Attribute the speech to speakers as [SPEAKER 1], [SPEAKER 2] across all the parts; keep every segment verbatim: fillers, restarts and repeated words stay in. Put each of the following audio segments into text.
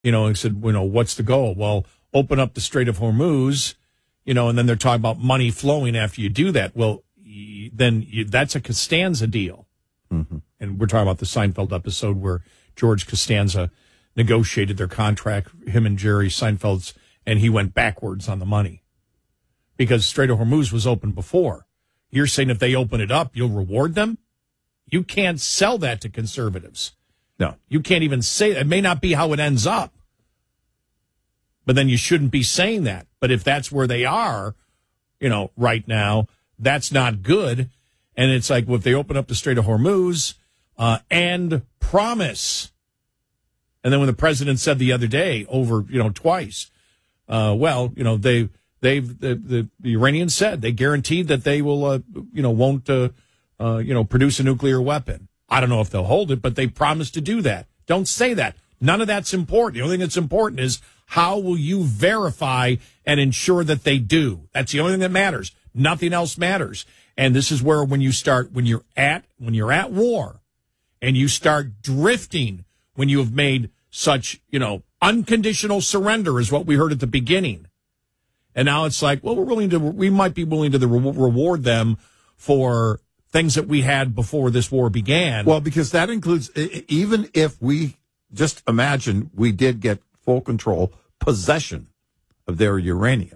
[SPEAKER 1] you know, and said, you know, what's the goal? Well, open up the Strait of Hormuz, you know, and then they're talking about money flowing after you do that. Well, y- then you, that's a Costanza deal.
[SPEAKER 2] Mm-hmm.
[SPEAKER 1] And we're talking about the Seinfeld episode where George Costanza negotiated their contract, him and Jerry Seinfeld's, and he went backwards on the money because Strait of Hormuz was open before. You're saying if they open it up, you'll reward them? You can't sell that to conservatives.
[SPEAKER 2] No.
[SPEAKER 1] You can't even say it may not be how it ends up. But then you shouldn't be saying that. But if that's where they are, you know, right now, that's not good. And it's like, well, if they open up the Strait of Hormuz uh, and promise. And then when the president said the other day over, you know, twice, uh, well, you know, they, they've, the, the, the Iranians said they guaranteed that they will, uh, you know, won't, uh, uh, you know, produce a nuclear weapon. I don't know if they'll hold it, but they promised to do that. Don't say that. None of that's important. The only thing that's important is how will you verify and ensure that they do? That's the only thing that matters. Nothing else matters. And this is where when you start, when you're at, when you're at war and you start drifting, when you have made such, you know, unconditional surrender is what we heard at the beginning. And now it's like, well, we're willing to, we might be willing to the re- reward them for things that we had before this war began.
[SPEAKER 2] Well, because that includes, even if we just imagine we did get full control, possession of their uranium.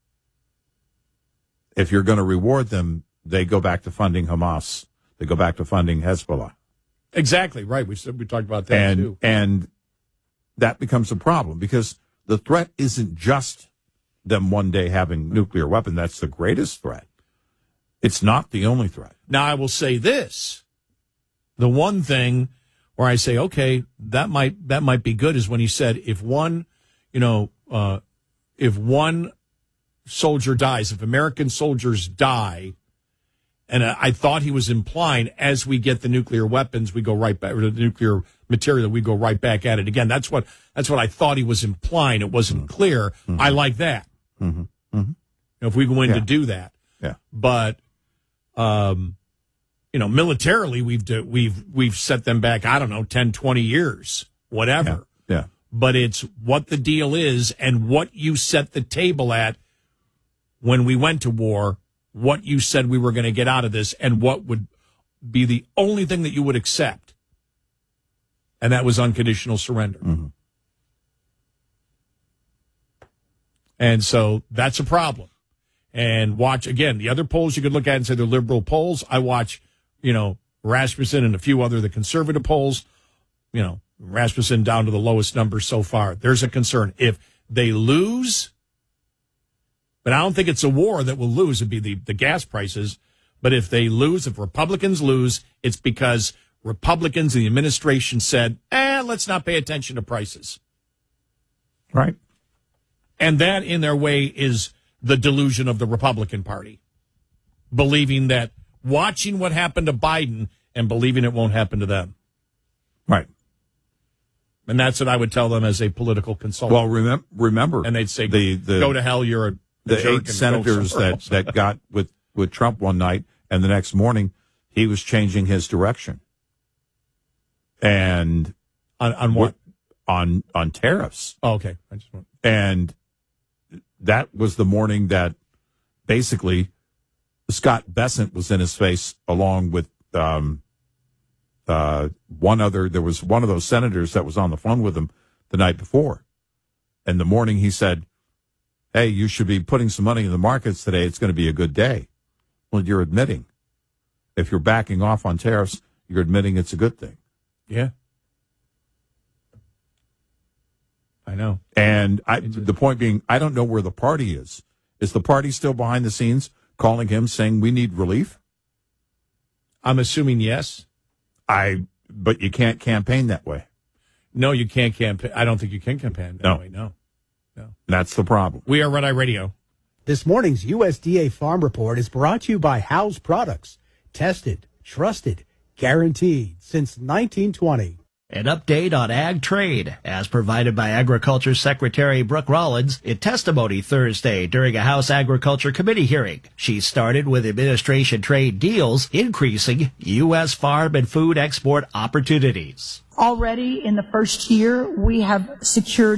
[SPEAKER 2] If you're going to reward them, they go back to funding Hamas. They go back to funding Hezbollah.
[SPEAKER 1] Exactly, right. We said we talked about that,
[SPEAKER 2] and,
[SPEAKER 1] too.
[SPEAKER 2] And that becomes a problem because the threat isn't just them one day having nuclear weapon. That's the greatest threat. It's not the only threat.
[SPEAKER 1] Now, I will say this. The one thing where I say, okay, that might that might be good is when he said if one, you know, uh, if one soldier dies, if American soldiers die, and I thought he was implying as we get the nuclear weapons, we go right back, or the nuclear material, we go right back at it again. That's what that's what I thought he was implying. It wasn't mm-hmm. clear. Mm-hmm. I like that.
[SPEAKER 2] Mm-hmm. Mm-hmm.
[SPEAKER 1] If we go in
[SPEAKER 2] yeah.
[SPEAKER 1] to do that.
[SPEAKER 2] Yeah.
[SPEAKER 1] But, um, you know, militarily, we've do, we've we've set them back, I don't know, ten, twenty years, whatever.
[SPEAKER 2] Yeah. yeah.
[SPEAKER 1] But it's what the deal is and what you set the table at when we went to war, what you said we were going to get out of this, and what would be the only thing that you would accept. And that was unconditional surrender.
[SPEAKER 2] Mm-hmm.
[SPEAKER 1] And so that's a problem. And watch, again, the other polls you could look at and say they're liberal polls. I watch, you know, Rasmussen and a few other the conservative polls. You know, Rasmussen down to the lowest number so far. There's a concern. If they lose, but I don't think it's a war that will lose. It'd be the, the gas prices. But if they lose, if Republicans lose, it's because Republicans in the administration said, eh, let's not pay attention to prices.
[SPEAKER 2] Right.
[SPEAKER 1] And that, in their way, is the delusion of the Republican Party, believing that, watching what happened to Biden and believing it won't happen to them.
[SPEAKER 2] Right.
[SPEAKER 1] And that's what I would tell them as a political consultant.
[SPEAKER 2] Well, remember, remember
[SPEAKER 1] and they'd say,
[SPEAKER 2] the, the,
[SPEAKER 1] go to hell, you're a, a
[SPEAKER 2] the
[SPEAKER 1] jerk
[SPEAKER 2] eight senators that, that got with, with Trump one night, and the next morning he was changing his direction. And
[SPEAKER 1] on, on what?
[SPEAKER 2] On, on tariffs.
[SPEAKER 1] Oh, okay. I just want...
[SPEAKER 2] And that was the morning that basically Scott Bessent was in his face along with um, uh, one other. There was one of those senators that was on the phone with him the night before. And the morning he said, hey, you should be putting some money in the markets today. It's going to be a good day. Well, you're admitting. If you're backing off on tariffs, you're admitting it's a good thing.
[SPEAKER 1] Yeah. I know.
[SPEAKER 2] And I, the point being, I don't know where the party is. Is the party still behind the scenes calling him saying we need relief?
[SPEAKER 1] I'm assuming yes.
[SPEAKER 2] I, but you can't campaign that way.
[SPEAKER 1] No, you can't campaign. I don't think you can campaign that
[SPEAKER 2] no.
[SPEAKER 1] way. No. No.
[SPEAKER 2] That's the problem.
[SPEAKER 1] We are Red Eye Radio.
[SPEAKER 3] This morning's U S D A Farm Report is brought to you by House Products. Tested, trusted, guaranteed since nineteen twenty.
[SPEAKER 4] An update on ag trade, as provided by Agriculture Secretary Brooke Rollins in testimony Thursday during a House Agriculture Committee hearing. She started with administration trade deals, increasing U S farm and food export opportunities.
[SPEAKER 5] Already in the first year, we have secured